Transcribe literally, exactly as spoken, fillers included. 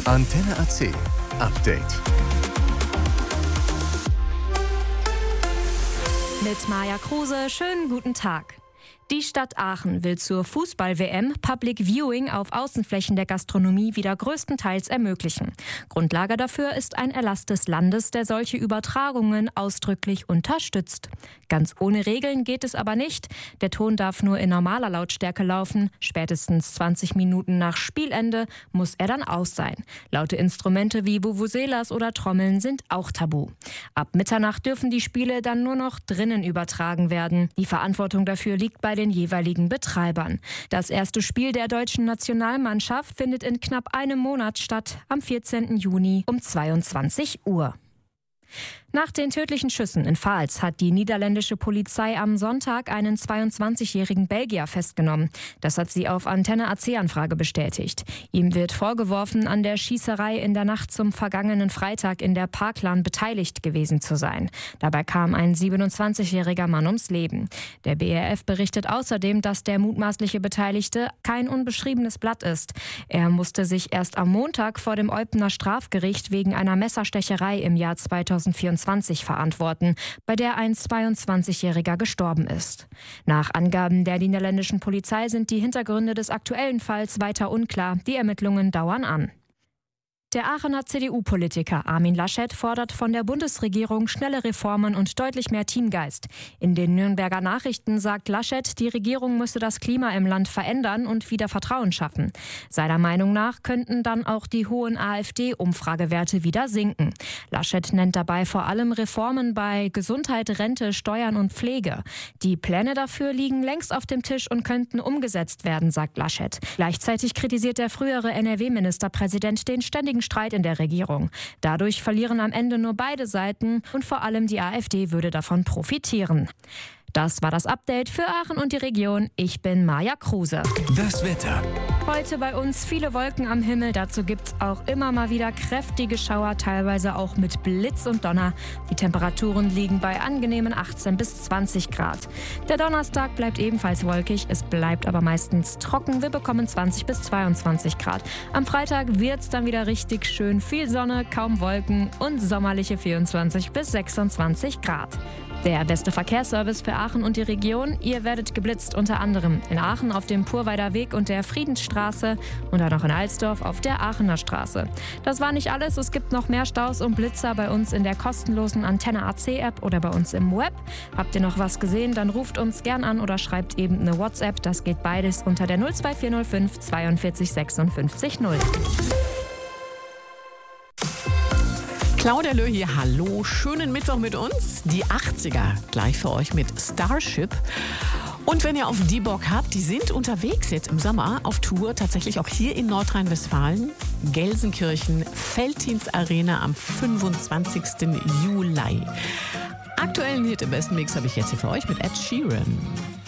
Antenne A C Update. Mit Maja Kruse, schönen guten Tag. Die Stadt Aachen will zur Fußball-W M Public Viewing auf Außenflächen der Gastronomie wieder größtenteils ermöglichen. Grundlage dafür ist ein Erlass des Landes, der solche Übertragungen ausdrücklich unterstützt. Ganz ohne Regeln geht es aber nicht. Der Ton darf nur in normaler Lautstärke laufen. Spätestens zwanzig Minuten nach Spielende muss er dann aus sein. Laute Instrumente wie Vuvuzelas oder Trommeln sind auch tabu. Ab Mitternacht dürfen die Spiele dann nur noch drinnen übertragen werden. Die Verantwortung dafür liegt bei den jeweiligen Betreibern. Das erste Spiel der deutschen Nationalmannschaft findet in knapp einem Monat statt, am vierzehnten Juni um zweiundzwanzig Uhr. Nach den tödlichen Schüssen in Vaals hat die niederländische Polizei am Sonntag einen zweiundzwanzigjährigen Belgier festgenommen. Das hat sie auf Antenne A C-Anfrage bestätigt. Ihm wird vorgeworfen, an der Schießerei in der Nacht zum vergangenen Freitag in der Parklaan beteiligt gewesen zu sein. Dabei kam ein siebenundzwanzigjähriger Mann ums Leben. Der B R F berichtet außerdem, dass der mutmaßliche Beteiligte kein unbeschriebenes Blatt ist. Er musste sich erst am Montag vor dem Eupener Strafgericht wegen einer Messerstecherei im Jahr zweitausendvierundzwanzig verantworten, bei der ein zweiundzwanzigjähriger gestorben ist. Nach Angaben der niederländischen Polizei sind die Hintergründe des aktuellen Falls weiter unklar. Die Ermittlungen dauern an. Der Aachener C D U-Politiker Armin Laschet fordert von der Bundesregierung schnelle Reformen und deutlich mehr Teamgeist. In den Nürnberger Nachrichten sagt Laschet, die Regierung müsse das Klima im Land verändern und wieder Vertrauen schaffen. Seiner Meinung nach könnten dann auch die hohen AfD-Umfragewerte wieder sinken. Laschet nennt dabei vor allem Reformen bei Gesundheit, Rente, Steuern und Pflege. Die Pläne dafür liegen längst auf dem Tisch und könnten umgesetzt werden, sagt Laschet. Gleichzeitig kritisiert der frühere N R W-Ministerpräsident den ständigen Streit in der Regierung. Dadurch verlieren am Ende nur beide Seiten und vor allem die AfD würde davon profitieren. Das war das Update für Aachen und die Region. Ich bin Maja Kruse. Das Wetter. Heute bei uns viele Wolken am Himmel. Dazu gibt es auch immer mal wieder kräftige Schauer, teilweise auch mit Blitz und Donner. Die Temperaturen liegen bei angenehmen achtzehn bis zwanzig Grad. Der Donnerstag bleibt ebenfalls wolkig. Es bleibt aber meistens trocken. Wir bekommen zwanzig bis zweiundzwanzig Grad. Am Freitag wird es dann wieder richtig schön. Viel Sonne, kaum Wolken und sommerliche vierundzwanzig bis sechsundzwanzig Grad. Der beste Verkehrsservice für Aachen und die Region. Ihr werdet geblitzt, unter anderem in Aachen auf dem Purweider Weg und der Friedensstraße und dann auch in Alsdorf auf der Aachener Straße. Das war nicht alles. Es gibt noch mehr Staus und Blitzer bei uns in der kostenlosen Antenne A C-App oder bei uns im Web. Habt ihr noch was gesehen, dann ruft uns gern an oder schreibt eben eine WhatsApp. Das geht beides unter der null zwei vier null fünf zweiundvierzig sechsundfünfzig null. Claudia Löh hier, hallo, schönen Mittwoch mit uns. Die achtziger gleich für euch mit Starship. Und wenn ihr auf die Bock habt, die sind unterwegs jetzt im Sommer auf Tour, tatsächlich auch hier in Nordrhein-Westfalen. Gelsenkirchen, Veltins Arena am fünfundzwanzigsten Juli. Aktuellen Hit im besten Mix habe ich jetzt hier für euch mit Ed Sheeran.